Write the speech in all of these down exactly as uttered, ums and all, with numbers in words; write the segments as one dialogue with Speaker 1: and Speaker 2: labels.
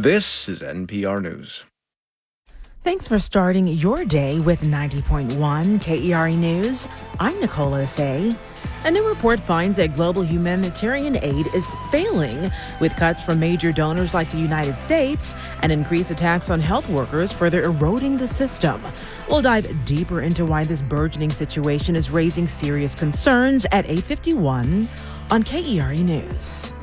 Speaker 1: This is N P R News.
Speaker 2: Thanks for starting your day with ninety point one K E R A News. I'm Nicole Osei. A new report finds that global humanitarian aid is failing, with cuts from major donors like the United States and increased attacks on health workers further eroding the system. We'll dive deeper into why this burgeoning situation is raising serious concerns at eight fifty-one on K E R A News.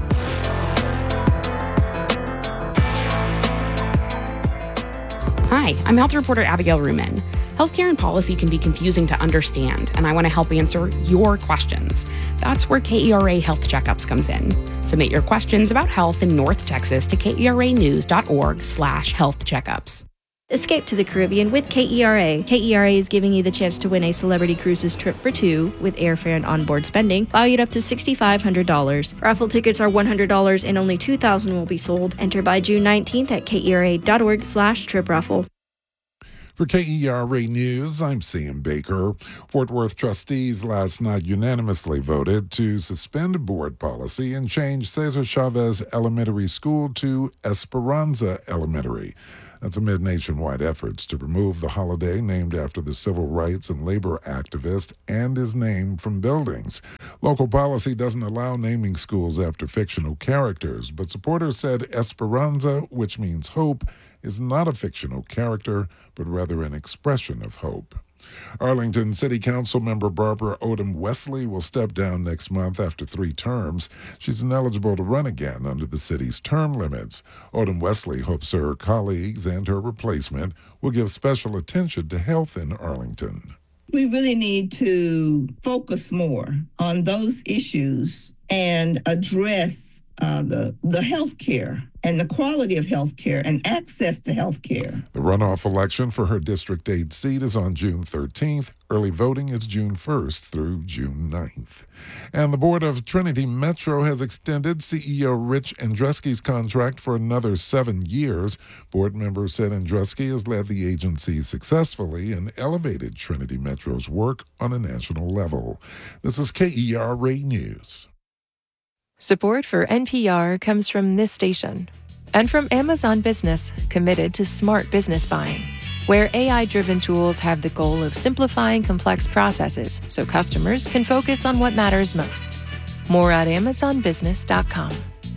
Speaker 3: Hi, I'm health reporter Abigail Ruman. Healthcare and policy can be confusing to understand, and I want to help answer your questions. That's where K E R A Health Checkups comes in. Submit your questions about health in North Texas to keranews.org slash health checkups.
Speaker 4: Escape to the Caribbean with K E R A. K E R A is giving you the chance to win a Celebrity Cruises trip for two with airfare and onboard spending, valued up to six thousand five hundred dollars. Raffle tickets are one hundred dollars and only two thousand will be sold. Enter by June nineteenth at kera.org slash trip raffle.
Speaker 5: For K E R A News, I'm Sam Baker. Fort Worth trustees last night unanimously voted to suspend board policy and change Cesar Chavez Elementary School to Esperanza Elementary. That's amid nationwide efforts to remove the holiday named after the civil rights and labor activist and his name from buildings. Local policy doesn't allow naming schools after fictional characters, but supporters said Esperanza, which means hope, is not a fictional character, but rather an expression of hope. Arlington City Council member Barbara Odom Wesley will step down next month after three terms. She's ineligible to run again under the city's term limits. Odom Wesley hopes her colleagues and her replacement will give special attention to health in Arlington.
Speaker 6: We really need to focus more on those issues and address Uh, the, the health care and the quality of health care and access to health care.
Speaker 5: The runoff election for her District eight seat is on June thirteenth. Early voting is June first through June ninth. And the board of Trinity Metro has extended C E O Rich Andreski's contract for another seven years. Board members said Andreski has led the agency successfully and elevated Trinity Metro's work on a national level. This is K E R A News.
Speaker 7: Support for N P R comes from this station and from Amazon Business, committed to smart business buying, where A I-driven tools have the goal of simplifying complex processes so customers can focus on what matters most. More at amazon business dot com.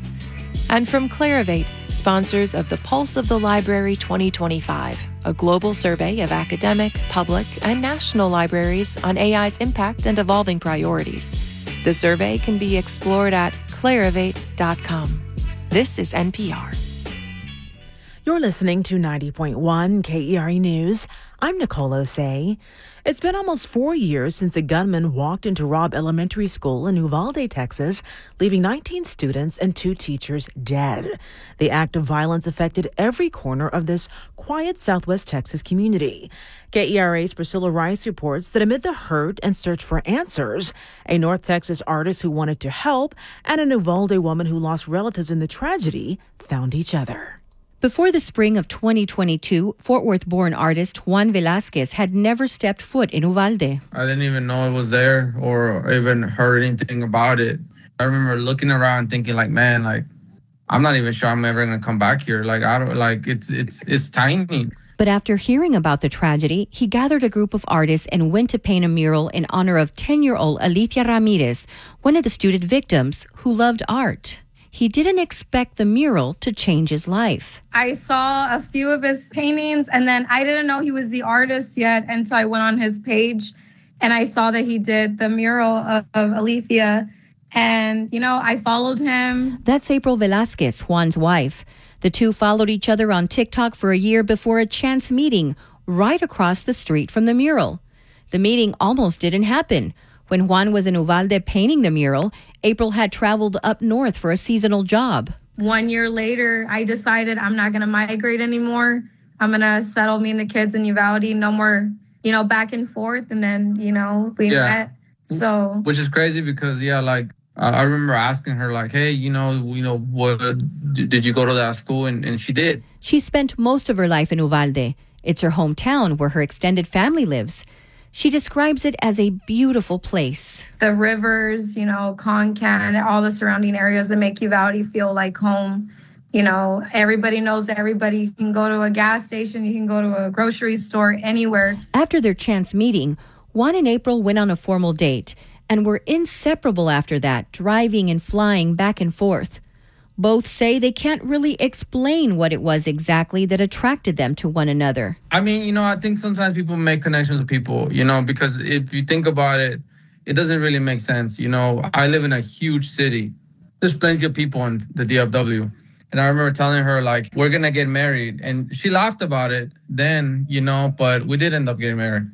Speaker 7: And from Clarivate, sponsors of the Pulse of the Library twenty twenty-five, a global survey of academic, public, and national libraries on A I's impact and evolving priorities. The survey can be explored at clarivate dot com. This is N P R.
Speaker 2: You're listening to ninety point one K E R A News. I'm Nicole Osei. It's been almost four years since a gunman walked into Robb Elementary School in Uvalde, Texas, leaving nineteen students and two teachers dead. The act of violence affected every corner of this quiet Southwest Texas community. K E R A's Priscilla Rice reports that amid the hurt and search for answers, a North Texas artist who wanted to help and an Uvalde woman who lost relatives in the tragedy found each other.
Speaker 8: Before the spring of twenty twenty-two, Fort Worth-born artist Juan Velasquez had never stepped foot in Uvalde.
Speaker 9: I didn't even know it was there or even heard anything about it. I remember looking around thinking like, man, like, I'm not even sure I'm ever going to come back here. Like, I don't, like, it's, it's, it's tiny.
Speaker 8: But after hearing about the tragedy, he gathered a group of artists and went to paint a mural in honor of ten-year-old Alicia Ramirez, one of the student victims who loved art. He didn't expect the mural to change his life.
Speaker 10: I saw a few of his paintings, and then I didn't know he was the artist yet until I went on his page, and I saw that he did the mural of, of Alicia, and, you know, I followed him.
Speaker 8: That's April Velasquez, Juan's wife. The two followed each other on TikTok for a year before a chance meeting right across the street from the mural. The meeting almost didn't happen. When Juan was in Uvalde painting the mural, April had traveled up north for a seasonal job.
Speaker 10: One year later, I decided I'm not going to migrate anymore. I'm going to settle me and the kids in Uvalde. No more, you know, back and forth. And then, you know, we
Speaker 9: yeah.
Speaker 10: met. So,
Speaker 9: which is crazy because, yeah, like, uh, I remember asking her, like, hey, you know, you know, what did you go to that school? And, and she did.
Speaker 8: She spent most of her life in Uvalde. It's her hometown where her extended family lives. She describes it as a beautiful place.
Speaker 10: The rivers, you know, Concan, all the surrounding areas that make Uvalde feel like home. You know, everybody knows that everybody. You can go to a gas station, you can go to a grocery store, anywhere.
Speaker 8: After their chance meeting, Juan and April went on a formal date and were inseparable after that, driving and flying back and forth. Both say they can't really explain what it was exactly that attracted them to one another.
Speaker 9: I mean, you know, I think sometimes people make connections with people, you know, because if you think about it, it doesn't really make sense. You know, I live in a huge city. There's plenty of people in the D F W. And I remember telling her, like, we're going to get married. And she laughed about it then, you know, but we did end up getting married.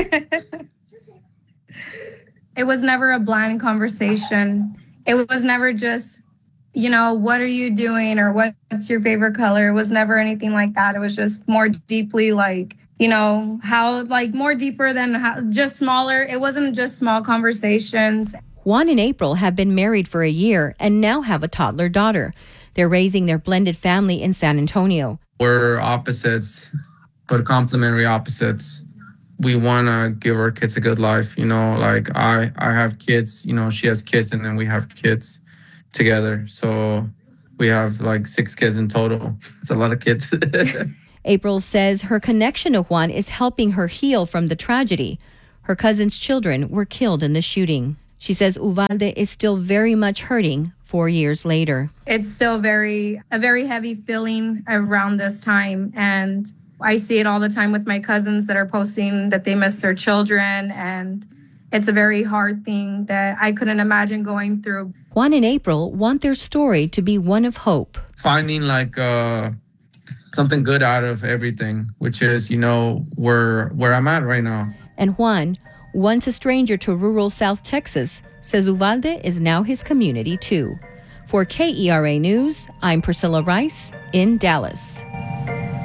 Speaker 10: It was never a blind conversation. It was never just, you know, what are you doing or what's your favorite color? It was never anything like that. It was just more deeply like, you know, how like more deeper than how, just smaller. It wasn't just small conversations.
Speaker 8: Juan and April have been married for a year and now have a toddler daughter. They're raising their blended family in San Antonio.
Speaker 9: We're opposites, but complementary opposites. We want to give our kids a good life. You know, like I, I have kids, you know, she has kids, and then we have kids together. So we have like six kids in total. It's a lot of kids.
Speaker 8: April says her connection to Juan is helping her heal from the tragedy. Her cousin's children were killed in the shooting. She says Uvalde is still very much hurting four years later.
Speaker 10: It's still very a very heavy feeling around this time. And I see it all the time with my cousins that are posting that they miss their children. And it's a very hard thing that I couldn't imagine going through.
Speaker 8: Juan and April want their story to be one of hope.
Speaker 9: Finding like uh, something good out of everything, which is, you know, where where I'm at right now.
Speaker 8: And Juan, once a stranger to rural South Texas, says Uvalde is now his community too. For K E R A News, I'm Priscilla Rice in Dallas.